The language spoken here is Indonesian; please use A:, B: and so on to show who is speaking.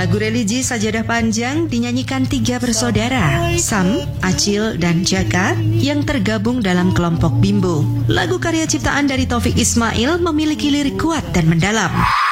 A: Lagu religi Sajadah Panjang dinyanyikan 3 bersaudara, Sam, Acil, dan Jaka, yang tergabung dalam kelompok Bimbo. Lagu karya ciptaan dari Taufik Ismail memiliki lirik kuat dan mendalam.